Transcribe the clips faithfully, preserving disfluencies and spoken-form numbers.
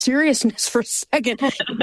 seriousness for a second.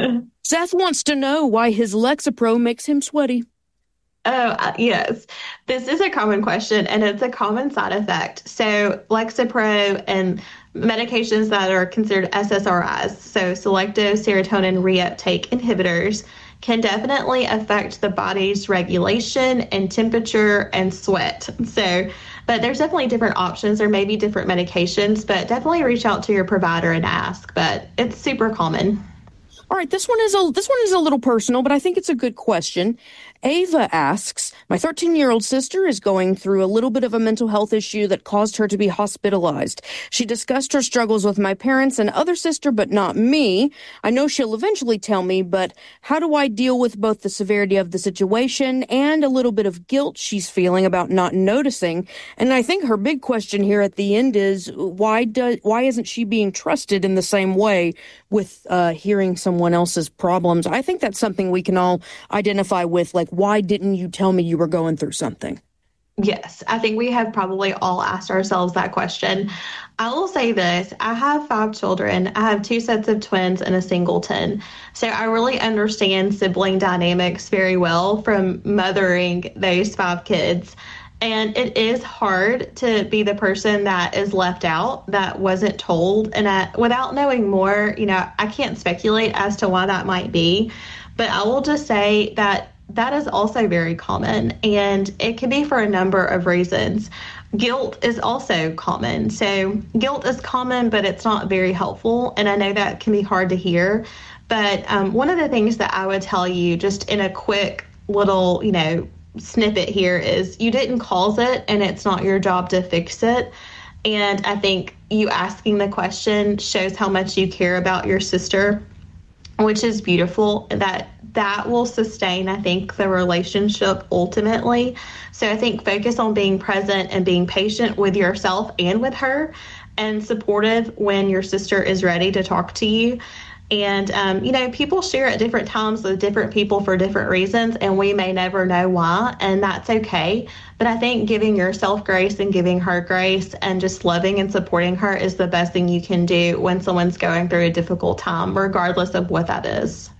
Seth wants to know why his Lexapro makes him sweaty. Oh, uh, yes. This is a common question and it's a common side effect. So, Lexapro and medications that are considered S S R Is, so selective serotonin reuptake inhibitors, can definitely affect the body's regulation and temperature and sweat. So, but there's definitely different options. There may be different medications, but definitely reach out to your provider and ask. But it's super common. All right, this one is a this one is a little personal, but I think it's a good question. Ava asks, my thirteen-year-old sister is going through a little bit of a mental health issue that caused her to be hospitalized. She discussed her struggles with my parents and other sister, but not me. I know she'll eventually tell me, but how do I deal with both the severity of the situation and a little bit of guilt she's feeling about not noticing? And I think her big question here at the end is, why does why isn't she being trusted in the same way with uh, hearing someone else's problems? I think that's something we can all identify with, like, why didn't you tell me you were going through something? Yes, I think we have probably all asked ourselves that question. I will say this, I have five children. I have two sets of twins and a singleton. So I really understand sibling dynamics very well from mothering those five kids. And it is hard to be the person that is left out, that wasn't told. And I, without knowing more, you know, I can't speculate as to why that might be. But I will just say that that is also very common, and it can be for a number of reasons. Guilt is also common. So guilt is common, but it's not very helpful. And I know that can be hard to hear. But um, one of the things that I would tell you just in a quick little, you know, snippet here is you didn't cause it, and it's not your job to fix it. And I think you asking the question shows how much you care about your sister, which is beautiful. That that will sustain, I think, the relationship ultimately. So I think focus on being present and being patient with yourself and with her, and supportive when your sister is ready to talk to you. And, um, you know, people share at different times with different people for different reasons, and we may never know why, and that's okay. But I think giving yourself grace and giving her grace and just loving and supporting her is the best thing you can do when someone's going through a difficult time, regardless of what that is.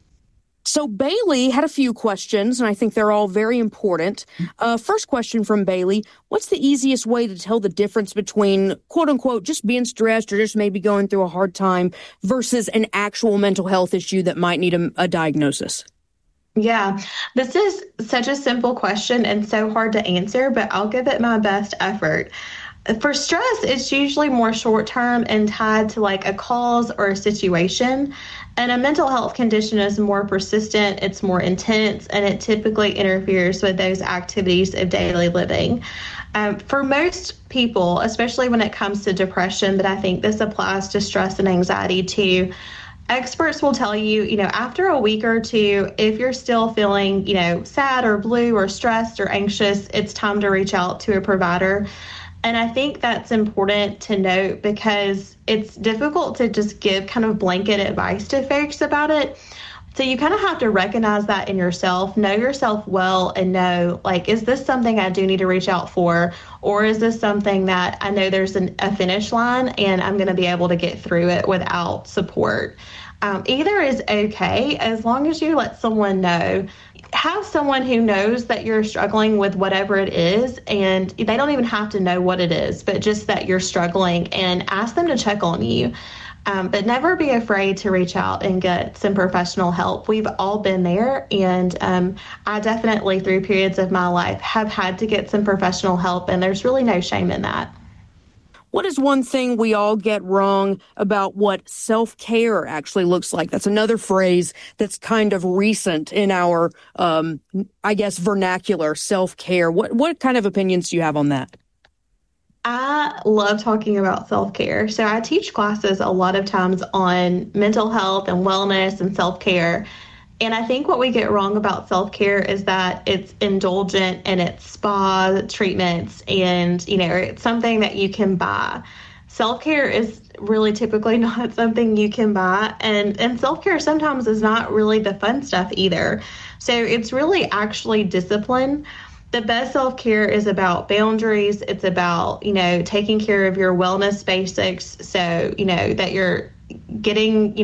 So Bailey had a few questions, and I think they're all very important. Uh, first question from Bailey, what's the easiest way to tell the difference between, quote unquote, just being stressed or just maybe going through a hard time versus an actual mental health issue that might need a, a diagnosis? Yeah, this is such a simple question and so hard to answer, but I'll give it my best effort. For stress, it's usually more short term and tied to like a cause or a situation. And a mental health condition is more persistent, it's more intense, and it typically interferes with those activities of daily living. Um, for most people, especially when it comes to depression, but I think this applies to stress and anxiety too, experts will tell you, you know, after a week or two, if you're still feeling, you know, sad or blue or stressed or anxious, it's time to reach out to a provider. And I think that's important to note because it's difficult to just give kind of blanket advice to folks about it. So you kind of have to recognize that in yourself, know yourself well, and know, like, is this something I do need to reach out for? Or is this something that I know there's an, a finish line and I'm going to be able to get through it without support? Um, either is okay as long as you let someone know. Have someone who knows that you're struggling with whatever it is, and they don't even have to know what it is, but just that you're struggling, and ask them to check on you. Um, but never be afraid to reach out and get some professional help. We've all been there, and um, I definitely, through periods of my life, have had to get some professional help, and there's really no shame in that. What is one thing we all get wrong about what self-care actually looks like? That's another phrase that's kind of recent in our, um, I guess, vernacular, self-care. What what kind of opinions do you have on that? I love talking about self-care. So I teach classes a lot of times on mental health and wellness and self-care. And I think what we get wrong about self-care is that it's indulgent and it's spa treatments and, you know, it's something that you can buy. Self-care is really typically not something you can buy. And, and self-care sometimes is not really the fun stuff either. So it's really actually discipline. The best self-care is about boundaries. It's about, you know, taking care of your wellness basics so, you know, that you're getting, you